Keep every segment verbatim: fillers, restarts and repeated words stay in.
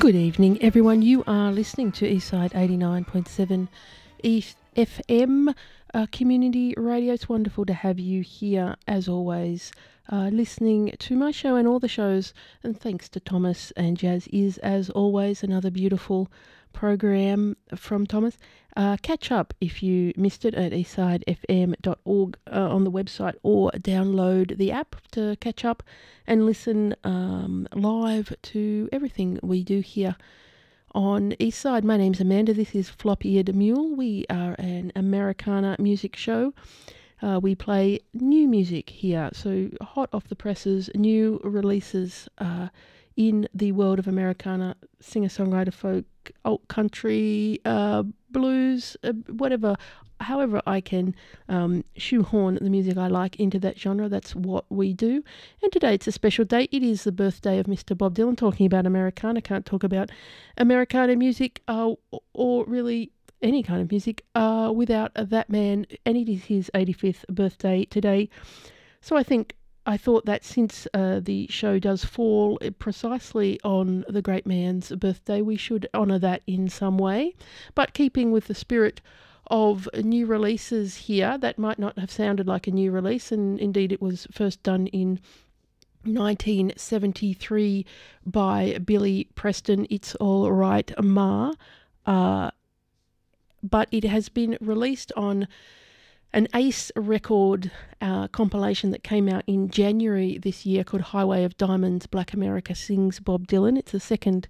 Good evening, everyone. You are listening to Eastside eighty-nine point seven East F M uh, Community Radio. It's wonderful to have you here, as always, uh, listening to my show and all the shows. And thanks to Thomas, and Jazz is, as always, another beautiful program from Thomas. Uh, catch up if you missed it at eastside f m dot org uh, on the website, or download the app to catch up and listen um, live to everything we do here on Eastside. My name's Amanda. This is Floppy-Eared Mule. We are an Americana music show. Uh, we play new music here, so hot off the presses, new releases uh, in the world of Americana, singer-songwriter, folk, alt country, uh, blues, uh, whatever, however I can um, shoehorn the music I like into that genre. That's what we do. And today it's a special day. It is the birthday of Mister Bob Dylan. Talking about Americana, can't talk about Americana music uh, or really any kind of music uh, without that man. And it is his eighty-fifth birthday today. So I think I thought that since uh, the show does fall precisely on the great man's birthday, we should honour that in some way. But keeping with the spirit of new releases here, that might not have sounded like a new release, and indeed it was first done in nineteen seventy-three by Billy Preston, It's All Right Ma, uh, but it has been released on an Ace record uh, compilation that came out in January this year called Highway of Diamonds, Black America Sings Bob Dylan. It's the second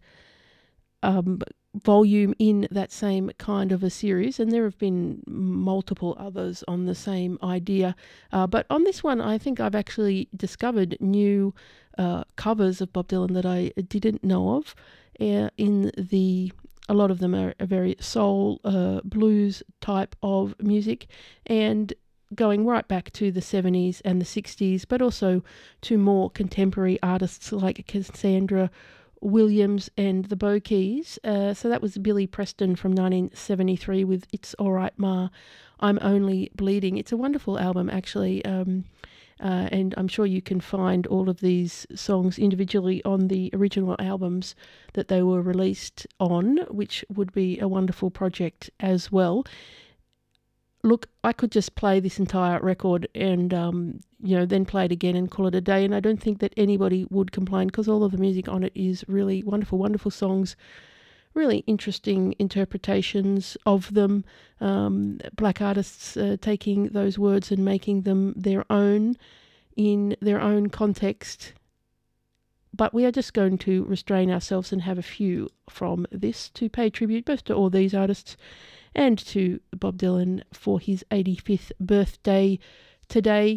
um, volume in that same kind of a series, and there have been multiple others on the same idea. Uh, but on this one, I think I've actually discovered new uh, covers of Bob Dylan that I didn't know of. Uh, in the A lot of them are a very soul, uh, blues type of music, and going right back to the seventies and the sixties, but also to more contemporary artists like Cassandra Williams and the Bo Keys. Uh, so that was Billy Preston from nineteen seventy-three with It's All Right Ma, I'm Only Bleeding. It's a wonderful album, actually. Um, Uh, and I'm sure you can find all of these songs individually on the original albums that they were released on, which would be a wonderful project as well. Look, I could just play this entire record and, um, you know, then play it again and call it a day. And I don't think that anybody would complain, because all of the music on it is really wonderful, wonderful songs, really interesting interpretations of them, um, black artists uh, taking those words and making them their own in their own context. But we are just going to restrain ourselves and have a few from this to pay tribute both to all these artists and to Bob Dylan for his eighty-fifth birthday today.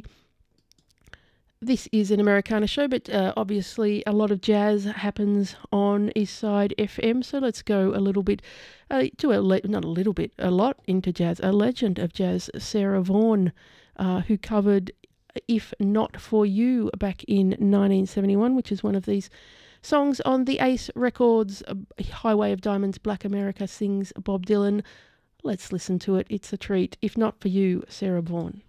This is an Americana show, but uh, obviously a lot of jazz happens on Eastside F M, so let's go a little bit, uh, to a le- not a little bit, a lot into jazz. A legend of jazz, Sarah Vaughan, uh, who covered If Not For You back in nineteen seventy-one, which is one of these songs on the Ace Records, uh, Highway of Diamonds, Black America Sings Bob Dylan. Let's listen to it. It's a treat. If Not For You, Sarah Vaughan.